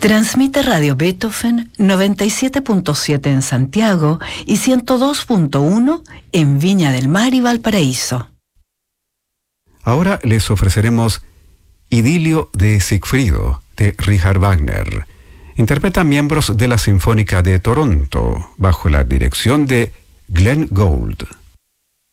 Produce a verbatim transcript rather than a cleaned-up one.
Transmite Radio Beethoven noventa y siete punto siete en Santiago y ciento dos punto uno en Viña del Mar y Valparaíso. Ahora les ofreceremos Idilio de Sigfrido, de Richard Wagner. Interpretan miembros de la Sinfónica de Toronto, bajo la dirección de Glenn Gould.